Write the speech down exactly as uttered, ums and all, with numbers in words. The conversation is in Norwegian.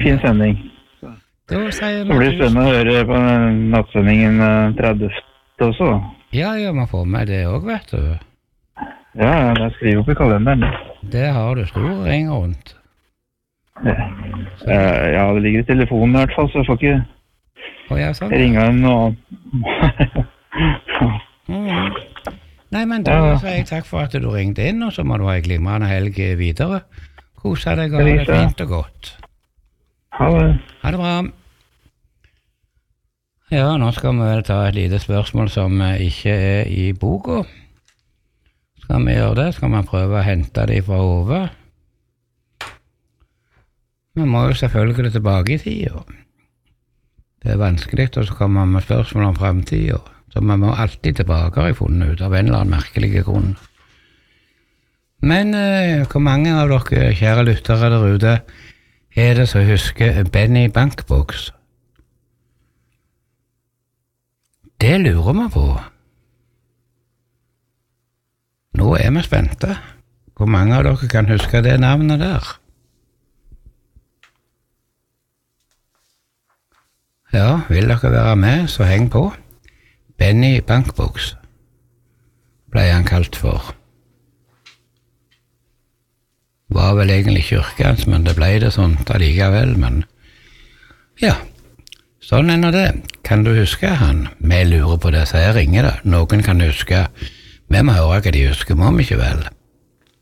fin sending. Da sier Så blir det spennende å høre på nattsendingen tredivte også. Ja, ja, man får med det også, vet du. Ja, ja, det skriver opp i kalenderen. Det har du stor ring rundt. Ja, ja, det ligger i telefonen i hvert fall, så jeg får ikke oh, ja, sånn. ringe en og... mm. Nei, men da ja. sier jeg takk for at du ringte inn, og så må du ha en glimrende helg videre. Kose deg og ha det fint og godt. Ha det. Ha det bra. Ja, nå skal vi vel ta et lite spørsmål som ikke er i boka. Skal vi gjøre det? Skal vi prøve å hente det fra hodet? Vi må jo selvfølgelig tilbake i tida. Det er vanskelig å komme med spørsmål om fremtiden. Så vi må alltid tilbake, har jeg funnet ut, av en eller annen merkelige grunn. Men eh, hvor mange av dere kjære lyttere der ute er det som husker Benny Bankbox? Det lurer vi på. Nå er vi spente. Hvor mange av dere kan huske det navnet der? Ja, vil dere være med, så heng på. Benny Bankbox ble han kalt for. Var vel egentlig kyrkens, men det ble det sånt allikevel, men ja, sånn er nå det. Kan du huske han? Vi lurer på det, så jeg ringer det. Noen kan huske. Vi må høre hva de husker, må vi ikke vel?